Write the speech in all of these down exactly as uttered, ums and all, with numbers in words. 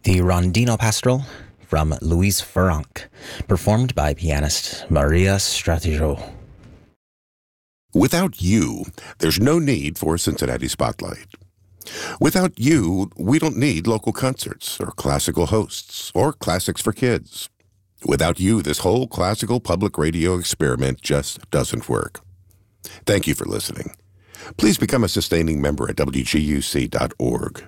The Rondino Pastoral from Louise Farranc, performed by pianist Maria Stratejo. Without you, there's no need for Cincinnati Spotlight. Without you, we don't need local concerts or classical hosts or classics for kids. Without you, this whole classical public radio experiment just doesn't work. Thank you for listening. Please become a sustaining member at W G U C dot org.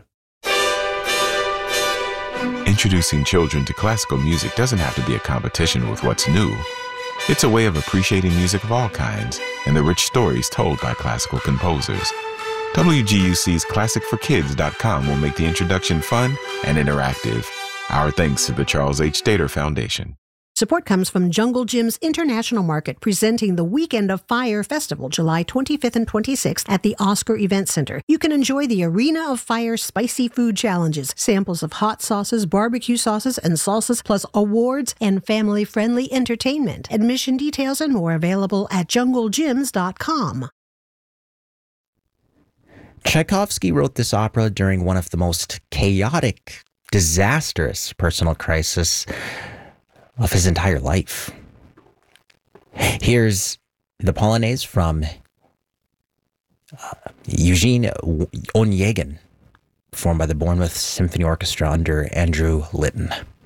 Introducing children to classical music doesn't have to be a competition with what's new. It's a way of appreciating music of all kinds and the rich stories told by classical composers. W G U C's classic for kids dot com will make the introduction fun and interactive. Our thanks to the Charles H. Stater Foundation. Support comes from Jungle Gym's International Market, presenting the Weekend of Fire Festival, July twenty-fifth and twenty-sixth at the Oscar Event Center. You can enjoy the Arena of Fire spicy food challenges, samples of hot sauces, barbecue sauces, and salsas, plus awards and family-friendly entertainment. Admission details and more available at jungle gyms dot com. Tchaikovsky wrote this opera during one of the most chaotic, disastrous personal crises of his entire life. Here's the Polonaise from uh, Eugene Onegin, performed by the Bournemouth Symphony Orchestra under Andrew Litton.